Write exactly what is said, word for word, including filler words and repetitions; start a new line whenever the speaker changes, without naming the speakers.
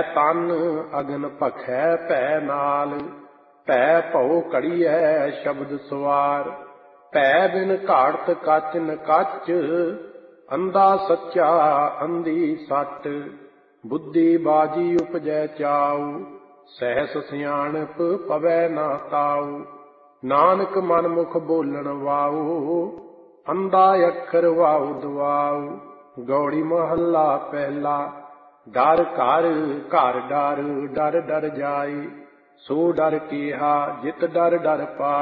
ਤਨ ਅਗਨ ਭਖੈ ਭੈ ਨਾਲ, ਭੈ ਭਉ ਘੜੀਐ ਸ਼ਬਦ ਸਵਾਰ। ਭੈ ਬਿਨ ਘਾੜਤ ਕੱਚ ਨ ਕੱਚ, ਅੰਧਾ ਸੱਚਾ ਅੰਧੀ ਸੱਟ। ਬੁੱਧੀ ਬਾਜੀ ਉਪਜੈ ਚਾਉ, ਸਹਿਸ ਸਿਆਣਪ ਪਵੈ ਨਾ ਤਾਉ। ਨਾਨਕ ਮਨ ਮੁਖ ਬੋਲਣ ਵਾਉ, ਅੰਧਾ ਅੱਖਰ ਵਾਉ ਦਵਾਉ। ਗੌੜੀ ਮਹੱਲਾ ਪਹਿਲਾ। ਡਰ ਘਰ ਘਰ ਡਰ, ਡਰ ਡਰ ਜਾਈ, ਸੋ ਡਰ ਕੀਹਾ ਜਿਤ ਡਰ ਡਰ ਪਾਈ।